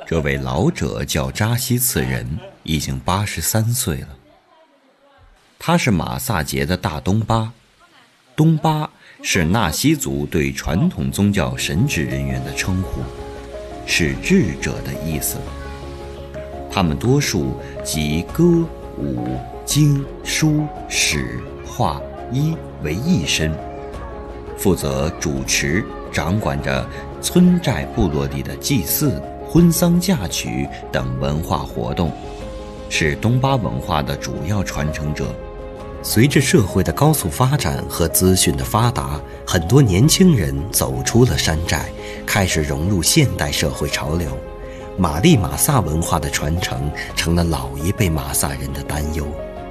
这位老者叫扎西次仁，已经83岁了。他是马萨节的大东巴，东巴是纳西族对传统宗教神职人员的称呼，是智者的意思。他们多数集歌、舞、经、书、史、画、医为一身，负责主持掌管着村寨部落里的祭祀、婚丧嫁娶等文化活动，是东巴文化的主要传承者。随着社会的高速发展和资讯的发达，很多年轻人走出了山寨，开始融入现代社会潮流。玛丽马萨文化的传承成了老一辈马萨人的担忧。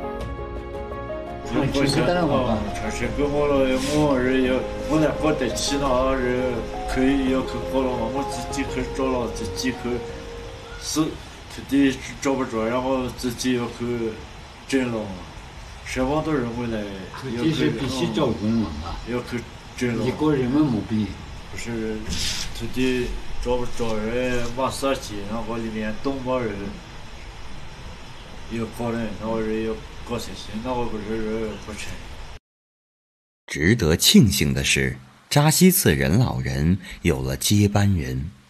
传承给我了，我人要我来活得起那人可以要去活了嘛，我自己去找了，自己去是土地找不着，然后自己要去整了。什么都认为来， 土地是必须找工了嘛， 要去整了。 一个人们没比， 不是土地找不着人，马萨节，然后里面东巴人有可能，然后人要搞这些，那我不是人不成。 值得庆幸的是，扎西次仁老人有了接班人。